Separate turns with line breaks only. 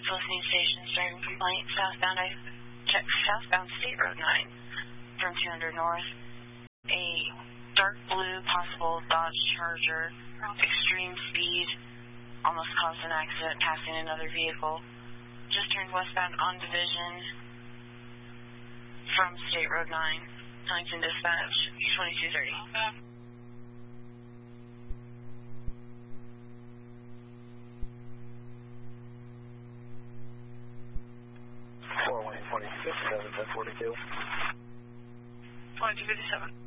to listening stations, driving complaint, southbound, I check southbound State Road 9 from 200 north. A dark blue, possible Dodge Charger, extreme speed, almost caused an accident passing another vehicle. Just turned westbound on Division from State Road 9. Huntington Dispatch, 2230.
Four 2257, 1042.
2257.